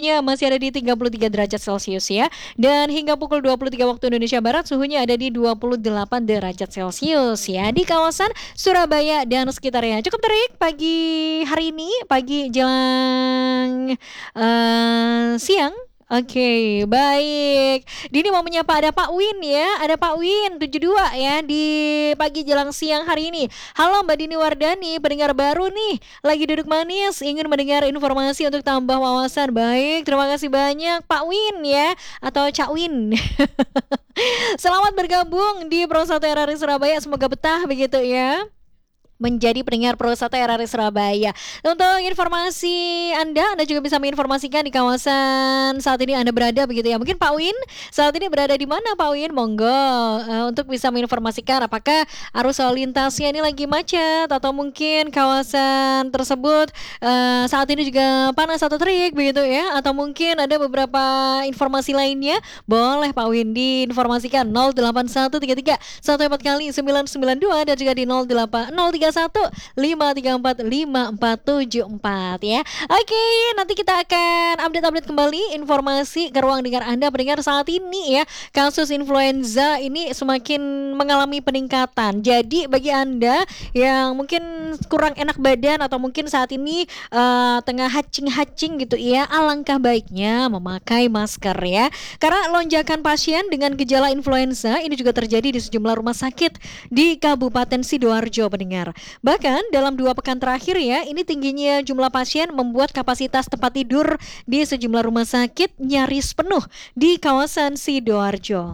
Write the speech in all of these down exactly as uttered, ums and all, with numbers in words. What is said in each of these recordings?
suhunya masih ada di tiga puluh tiga derajat Celcius ya. Dan hingga pukul dua puluh tiga waktu Indonesia Barat suhunya ada di dua puluh delapan derajat Celcius ya di kawasan Surabaya dan sekitarnya. Cukup terik pagi hari ini, pagi jelang uh, siang. Oke, baik. Dini mau menyapa ada Pak Win ya. Ada Pak Win tujuh dua ya di pagi jelang siang hari ini. Halo Mbak Dini Wardani, pendengar baru nih. Lagi duduk manis, ingin mendengar informasi untuk tambah wawasan. Baik, terima kasih banyak Pak Win ya. Atau Cak Win. Selamat bergabung di Pro satu R R I Surabaya. Semoga betah begitu ya, menjadi pendengar Pro satu R R I Surabaya. Untuk informasi Anda, Anda juga bisa menginformasikan di kawasan saat ini Anda berada begitu ya. Mungkin Pak Win saat ini berada di mana Pak Win? Monggo uh, untuk bisa menginformasikan apakah arus lalu lintasnya ini lagi macet atau mungkin kawasan tersebut uh, saat ini juga panas atau terik begitu ya, atau mungkin ada beberapa informasi lainnya. Boleh Pak Win diinformasikan nol delapan satu tiga tiga satu empat kali sembilan sembilan dua dan juga di nol delapan nol tiga satu lima tiga empat lima empat tujuh empat ya. Oke, nanti kita akan update-update kembali informasi ke ruang dengar Anda pendengar. Saat ini ya, kasus influenza ini semakin mengalami peningkatan. Jadi bagi Anda yang mungkin kurang enak badan atau mungkin saat ini uh, tengah hacing-hacing gitu ya, alangkah baiknya memakai masker ya. Karena lonjakan pasien dengan gejala influenza ini juga terjadi di sejumlah rumah sakit di Kabupaten Sidoarjo pendengar. Bahkan dalam dua pekan terakhir ya, ini tingginya jumlah pasien membuat kapasitas tempat tidur di sejumlah rumah sakit nyaris penuh di kawasan Sidoarjo.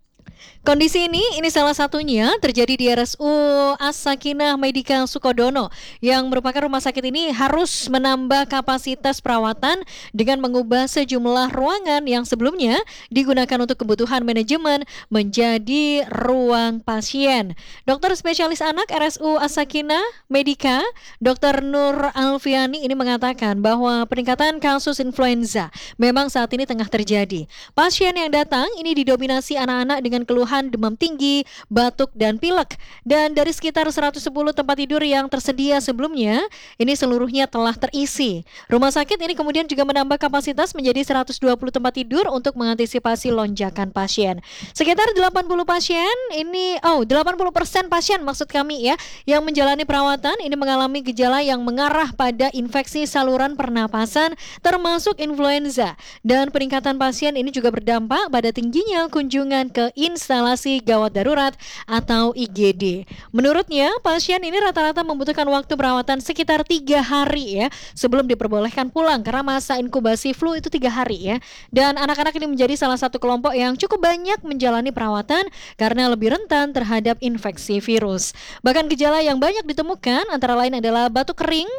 Kondisi ini, ini salah satunya terjadi di R S U As-Sakinah Medika Sukodono yang merupakan rumah sakit ini harus menambah kapasitas perawatan dengan mengubah sejumlah ruangan yang sebelumnya digunakan untuk kebutuhan manajemen menjadi ruang pasien. Dokter spesialis anak R S U As-Sakinah Medika, Dokter Nur Alfiani ini mengatakan bahwa peningkatan kasus influenza memang saat ini tengah terjadi. Pasien yang datang ini didominasi anak-anak dengan keluhan demam tinggi, batuk, dan pilek. Dan dari sekitar seratus sepuluh tempat tidur yang tersedia sebelumnya, ini seluruhnya telah terisi. Rumah sakit ini kemudian juga menambah kapasitas menjadi seratus dua puluh tempat tidur untuk mengantisipasi lonjakan pasien. Sekitar delapan puluh pasien ini, oh delapan puluh persen pasien maksud kami ya, yang menjalani perawatan ini mengalami gejala yang mengarah pada infeksi saluran pernapasan termasuk influenza. Dan peningkatan pasien ini juga berdampak pada tingginya kunjungan ke instalasi gawat darurat atau I G D. Menurutnya, pasien ini rata-rata membutuhkan waktu perawatan sekitar tiga hari ya sebelum diperbolehkan pulang karena masa inkubasi flu itu tiga hari ya. Dan anak-anak ini menjadi salah satu kelompok yang cukup banyak menjalani perawatan karena lebih rentan terhadap infeksi virus. Bahkan gejala yang banyak ditemukan antara lain adalah batuk kering,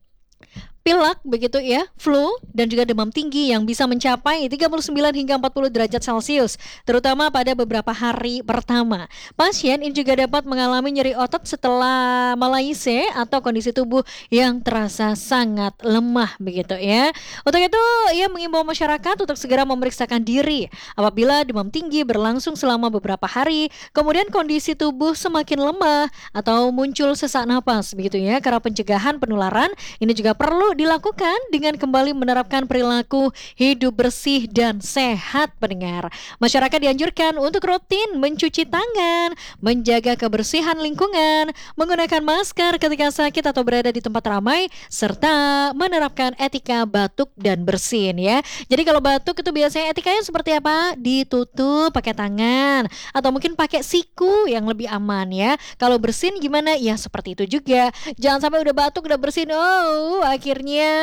pilek begitu ya, flu dan juga demam tinggi yang bisa mencapai tiga puluh sembilan hingga empat puluh derajat Celcius terutama pada beberapa hari pertama. Pasien ini juga dapat mengalami nyeri otot setelah malaise atau kondisi tubuh yang terasa sangat lemah begitu ya. Untuk itu ia mengimbau masyarakat untuk segera memeriksakan diri apabila demam tinggi berlangsung selama beberapa hari, kemudian kondisi tubuh semakin lemah atau muncul sesak napas begitu ya. Karena pencegahan penularan ini juga perlu dilakukan dengan kembali menerapkan perilaku hidup bersih dan sehat pendengar. Masyarakat dianjurkan untuk rutin mencuci tangan, menjaga kebersihan lingkungan, menggunakan masker ketika sakit atau berada di tempat ramai, serta menerapkan etika batuk dan bersin ya. Jadi kalau batuk itu biasanya etikanya seperti apa? Ditutup pakai tangan atau mungkin pakai siku yang lebih aman ya. Kalau bersin gimana? Ya seperti itu juga. Jangan sampai udah batuk udah bersin, oh akhirnya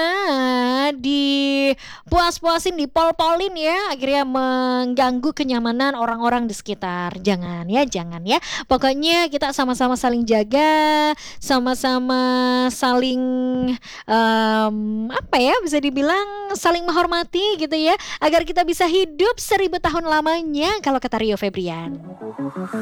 dipuas-puasin, dipol-polin ya, akhirnya mengganggu kenyamanan orang-orang di sekitar. Jangan ya, jangan ya. Pokoknya kita sama-sama saling jaga, sama-sama saling um, apa ya, bisa dibilang saling menghormati gitu ya, agar kita bisa hidup seribu tahun lamanya kalau kata Rio Febrian.